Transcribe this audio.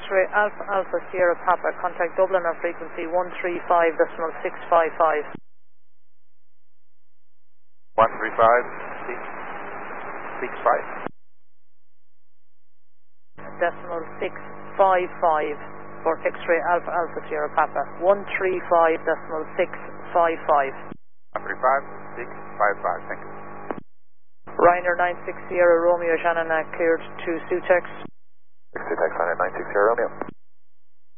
X-ray Alpha Alpha Sierra Papa, contact Dublin on frequency 135.655. 135.655. Decimal 655 for X-ray Alpha Alpha Sierra Papa, 135.655. 135.655, thank you. Ryanair 96 Sierra Romeo Shannon cleared to Sutex. Sutex, Ryanair 96 Sierra Romeo.